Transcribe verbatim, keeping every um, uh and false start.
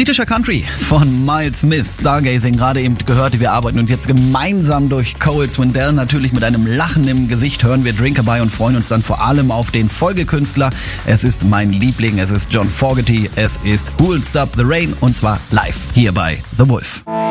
Britischer Country von Miles Smith, Stargazing, gerade eben gehört. Wir arbeiten und jetzt gemeinsam durch Cole Swindell. Natürlich mit einem Lachen im Gesicht hören wir Drinkabye und freuen uns dann vor allem auf den Folgekünstler. Es ist mein Liebling, es ist John Fogerty, es ist Who'll Stop the Rain und zwar live hier bei The Wolf.